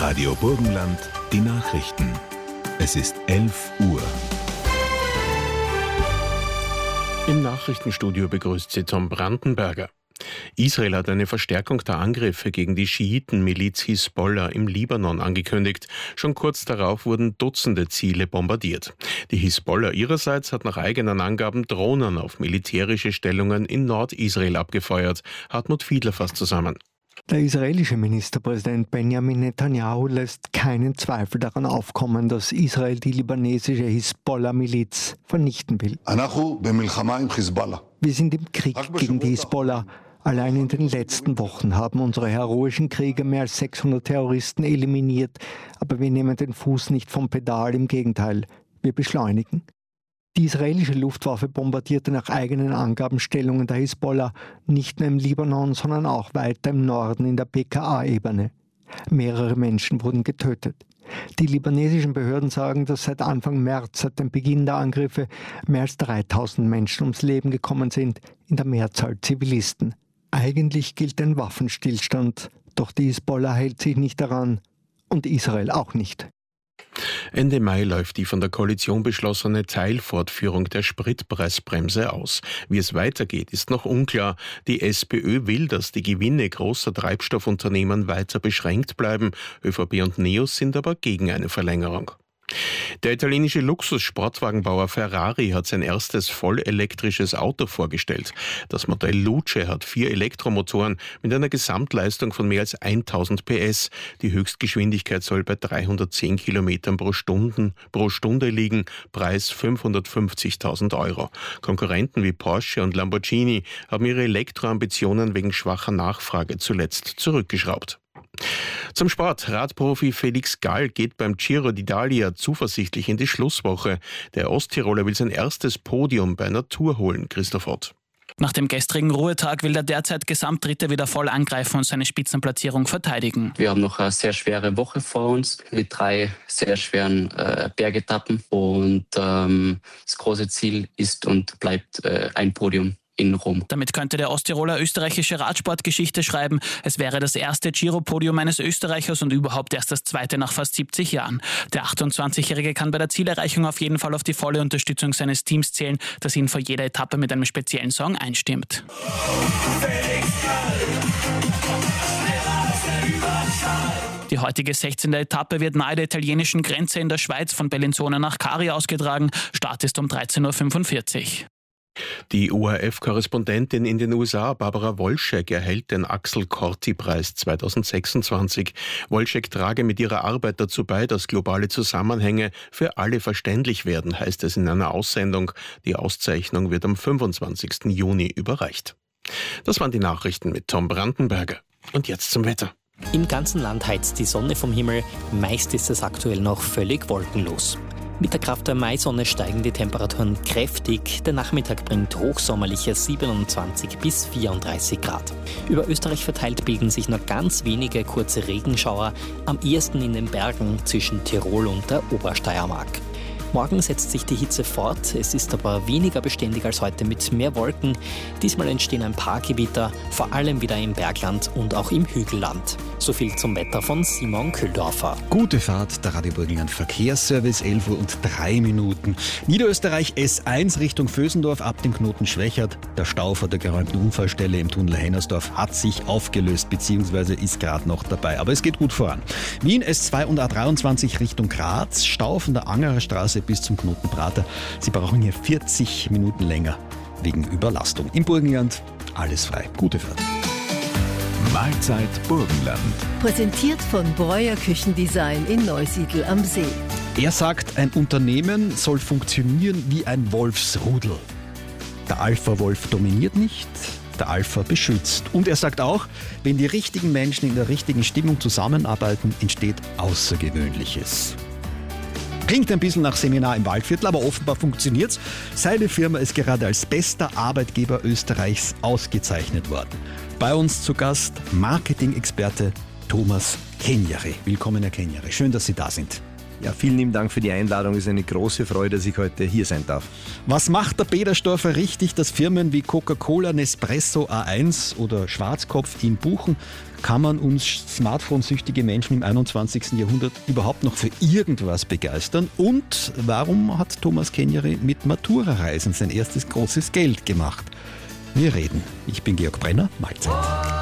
Radio Burgenland, die Nachrichten. Es ist 11 Uhr. Im Nachrichtenstudio begrüßt sie Tom Brandenberger. Israel hat eine Verstärkung der Angriffe gegen die Schiitenmiliz Hisbollah im Libanon angekündigt. Schon kurz darauf wurden Dutzende Ziele bombardiert. Die Hisbollah ihrerseits hat nach eigenen Angaben Drohnen auf militärische Stellungen in Nordisrael abgefeuert. Hartmut Fiedler fasst zusammen. Der israelische Ministerpräsident Benjamin Netanyahu lässt keinen Zweifel daran aufkommen, dass Israel die libanesische Hisbollah-Miliz vernichten will. Wir sind im Krieg gegen die Hisbollah. Allein in den letzten Wochen haben unsere heroischen Krieger mehr als 600 Terroristen eliminiert. Aber wir nehmen den Fuß nicht vom Pedal, im Gegenteil, wir beschleunigen. Die israelische Luftwaffe bombardierte nach eigenen Angaben Stellungen der Hisbollah, nicht nur im Libanon, sondern auch weiter im Norden in der PKA-Ebene. Mehrere Menschen wurden getötet. Die libanesischen Behörden sagen, dass seit Anfang März, seit dem Beginn der Angriffe, mehr als 3000 Menschen ums Leben gekommen sind, in der Mehrzahl Zivilisten. Eigentlich gilt ein Waffenstillstand, doch die Hisbollah hält sich nicht daran und Israel auch nicht. Ende Mai läuft die von der Koalition beschlossene Teilfortführung der Spritpreisbremse aus. Wie es weitergeht, ist noch unklar. Die SPÖ will, dass die Gewinne großer Treibstoffunternehmen weiter beschränkt bleiben. ÖVP und NEOS sind aber gegen eine Verlängerung. Der italienische Luxus-Sportwagenbauer Ferrari hat sein erstes vollelektrisches Auto vorgestellt. Das Modell Luce hat 4 Elektromotoren mit einer Gesamtleistung von mehr als 1000 PS. Die Höchstgeschwindigkeit soll bei 310 Kilometern pro Stunde liegen, Preis 550.000 €. Konkurrenten wie Porsche und Lamborghini haben ihre Elektroambitionen wegen schwacher Nachfrage zuletzt zurückgeschraubt. Zum Sport. Radprofi Felix Gall geht beim Giro d'Italia zuversichtlich in die Schlusswoche. Der Osttiroler will sein erstes Podium bei einer Tour holen. Christoph Ott. Nach dem gestrigen Ruhetag will der derzeit Gesamtdritte wieder voll angreifen und seine Spitzenplatzierung verteidigen. Wir haben noch eine sehr schwere Woche vor uns mit 3 sehr schweren Bergetappen und das große Ziel ist und bleibt ein Podium in Rom. Damit könnte der Osttiroler österreichische Radsportgeschichte schreiben. Es wäre das erste Giro-Podium eines Österreichers und überhaupt erst das zweite nach fast 70 Jahren. Der 28-Jährige kann bei der Zielerreichung auf jeden Fall auf die volle Unterstützung seines Teams zählen, das ihn vor jeder Etappe mit einem speziellen Song einstimmt. Die heutige 16. Etappe wird nahe der italienischen Grenze in der Schweiz von Bellinzona nach Cari ausgetragen. Start ist um 13:45 Uhr. Die ORF-Korrespondentin in den USA, Barbara Wolschek, erhält den Axel-Corti-Preis 2026. Wolschek trage mit ihrer Arbeit dazu bei, dass globale Zusammenhänge für alle verständlich werden, heißt es in einer Aussendung. Die Auszeichnung wird am 25. Juni überreicht. Das waren die Nachrichten mit Tom Brandenberger. Und jetzt zum Wetter. Im ganzen Land heizt die Sonne vom Himmel. Meist ist es aktuell noch völlig wolkenlos. Mit der Kraft der Maisonne steigen die Temperaturen kräftig. Der Nachmittag bringt hochsommerliche 27 bis 34 Grad. Über Österreich verteilt bilden sich nur ganz wenige kurze Regenschauer, am ehesten in den Bergen zwischen Tirol und der Obersteiermark. Morgen setzt sich die Hitze fort, es ist aber weniger beständig als heute mit mehr Wolken. Diesmal entstehen ein paar Gewitter, vor allem wieder im Bergland und auch im Hügelland. So viel zum Wetter von Simon Kühldorfer. Gute Fahrt, der Radio Burgenland Verkehrsservice, 11:03 Niederösterreich S1 Richtung Vösendorf ab dem Knoten Schwächert. Der Stau vor der geräumten Unfallstelle im Tunnel Hennersdorf hat sich aufgelöst bzw. ist gerade noch dabei. Aber es geht gut voran. Wien S2 und A23 Richtung Graz. Stau von der Angerer Straße bis zum Knoten Prater. Sie brauchen hier 40 Minuten länger wegen Überlastung. Im Burgenland alles frei. Gute Fahrt. Mahlzeit Burgenland. Präsentiert von Breuer Küchendesign in Neusiedl am See. Er sagt, ein Unternehmen soll funktionieren wie ein Wolfsrudel. Der Alpha-Wolf dominiert nicht, der Alpha beschützt. Und er sagt auch, wenn die richtigen Menschen in der richtigen Stimmung zusammenarbeiten, entsteht Außergewöhnliches. Klingt ein bisschen nach Seminar im Waldviertel, aber offenbar funktioniert's. Seine Firma ist gerade als bester Arbeitgeber Österreichs ausgezeichnet worden. Bei uns zu Gast Marketing-Experte Thomas Kenjare. Willkommen, Herr Kenjare. Schön, dass Sie da sind. Ja, vielen lieben Dank für die Einladung. Es ist eine große Freude, dass ich heute hier sein darf. Was macht der Petersdorfer richtig, dass Firmen wie Coca-Cola, Nespresso, A1 oder Schwarzkopf ihn buchen? Kann man uns smartphone-süchtige Menschen im 21. Jahrhundert überhaupt noch für irgendwas begeistern? Und warum hat Thomas Kenyari mit Matura-Reisen sein erstes großes Geld gemacht? Wir reden. Ich bin Georg Brenner. Mahlzeit.